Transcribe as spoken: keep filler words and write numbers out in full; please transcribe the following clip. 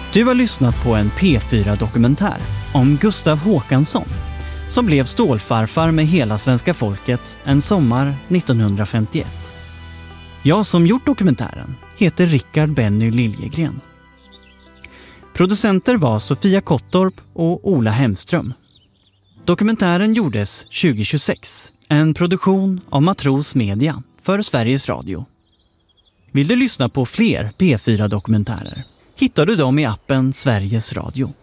Du har lyssnat på en P fyra-dokumentär om Gustav Håkansson som blev stålfarfar med hela svenska folket en sommar nittonhundrafemtioett. Jag som gjort dokumentären heter Rickard Benny Liljegren. Producenter var Sofia Kottorp och Ola Hemström. Dokumentären gjordes tjugohundratjugosex, en produktion av Matros Media för Sveriges Radio. Vill du lyssna på fler P fyra-dokumentärer hittar du dem i appen Sveriges Radio.